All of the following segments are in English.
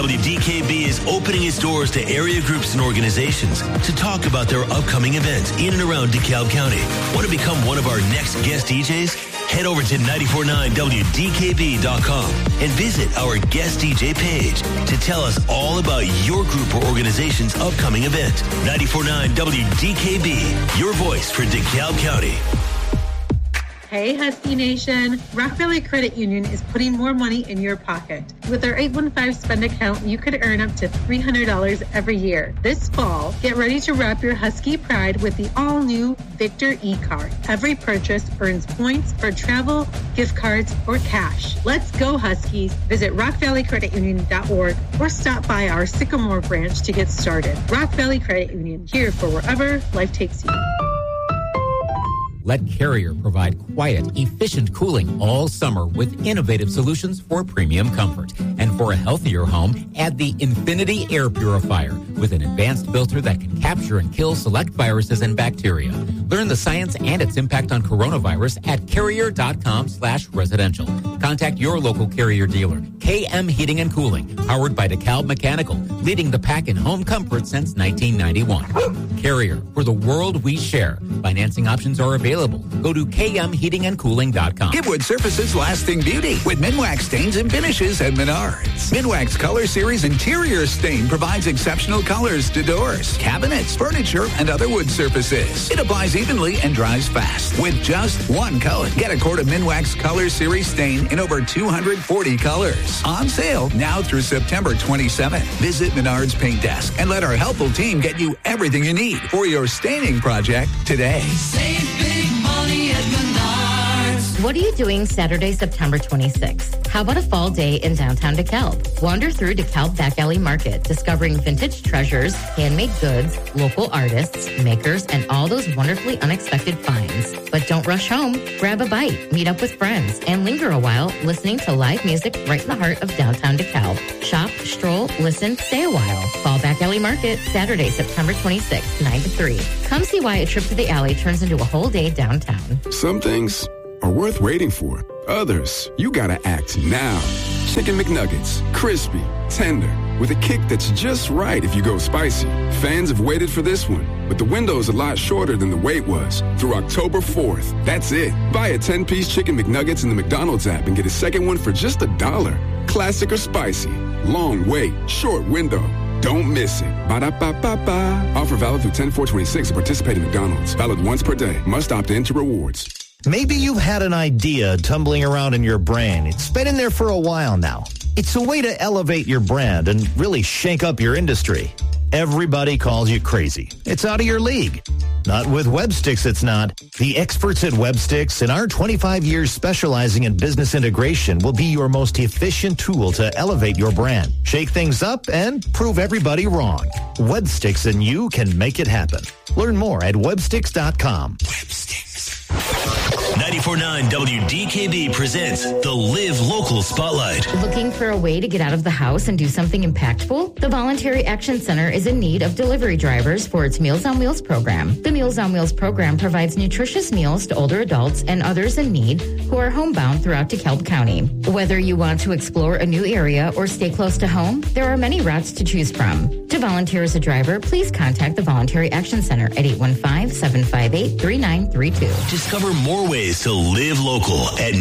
WDKB is opening its doors to area groups and organizations to talk about their upcoming events in and around DeKalb County. Want to become one of our next guest DJs? Head over to 949WDKB.com and visit our guest DJ page to tell us all about your group or organization's upcoming event. 949 WDKB, your voice for DeKalb County. Hey, Husky Nation. Rock Valley Credit Union is putting more money in your pocket. With our 815 spend account, you could earn up to $300 every year. This fall, get ready to wrap your Husky pride with the all-new Victor e-card. Every purchase earns points for travel, gift cards, or cash. Let's go, Huskies. Visit rockvalleycreditunion.org or stop by our Sycamore branch to get started. Rock Valley Credit Union, here for wherever life takes you. Let Carrier provide quiet, efficient cooling all summer with innovative solutions for premium comfort. And for a healthier home, add the Infinity Air Purifier with an advanced filter that can capture and kill select viruses and bacteria. Learn the science and its impact on coronavirus at carrier.com/residential. Contact your local Carrier dealer. KM Heating and Cooling, powered by DeKalb Mechanical, leading the pack in home comfort since 1991. Carrier, for the world we share. Financing options are available. Go to kmheatingandcooling.com. Give wood surfaces lasting beauty with Minwax stains and finishes at Menards. Minwax Color Series Interior Stain provides exceptional colors to doors, cabinets, furniture, and other wood surfaces. It applies evenly and dries fast with just one coat. Get a quart of Minwax Color Series Stain in over 240 colors. On sale now through September 27th. Visit Menards Paint Desk and let our helpful team get you everything you need for your staining project today. Save big money at Menards. What are you doing Saturday, September 26th? How about a fall day in downtown DeKalb? Wander through DeKalb Back Alley Market, discovering vintage treasures, handmade goods, local artists, makers, and all those wonderfully unexpected finds. But don't rush home. Grab a bite, meet up with friends, and linger a while listening to live music right in the heart of downtown DeKalb. Shop, stroll, listen, stay a while. Fall Back Alley Market, Saturday, September 26th, 9 to 3. Come see why a trip to the alley turns into a whole day downtown. Some things are worth waiting for. Others, you gotta act now. Chicken McNuggets, crispy, tender, with a kick that's just right if you go spicy. Fans have waited for this one, but the window's a lot shorter than the wait was. Through October 4th, that's it. Buy a 10-piece Chicken McNuggets in the McDonald's app and get a second one for just $1. Classic or spicy. Long wait, short window. Don't miss it. Ba-da-ba-ba-ba. Offer valid through 10/4/26 at participating McDonald's. Valid once per day. Must opt in to rewards. Maybe you've had an idea tumbling around in your brain. It's been in there for a while now. It's a way to elevate your brand and really shake up your industry. Everybody calls you crazy. It's out of your league. Not with WebSticks, it's not. The experts at WebSticks and our 25 years specializing in business integration will be your most efficient tool to elevate your brand, shake things up, and prove everybody wrong. WebSticks and you can make it happen. Learn more at websticks.com. WebSticks. 94.9 WDKB presents the Live Local Spotlight. Looking for a way to get out of the house and do something impactful? The Voluntary Action Center is in need of delivery drivers for its Meals on Wheels program. The Meals on Wheels program provides nutritious meals to older adults and others in need who are homebound throughout DeKalb County. Whether you want to explore a new area or stay close to home, there are many routes to choose from. To volunteer as a driver, please contact the Voluntary Action Center at 815-758-3932. Discover more ways to live local at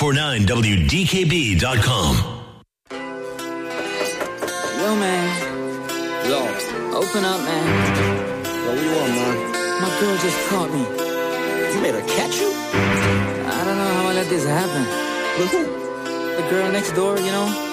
949WDKB.com. Yo, man. Yo. Open up, man. Yo, what you want, man? My girl just caught me. You made her catch you? I don't know how I let this happen. With who? The girl next door, you know?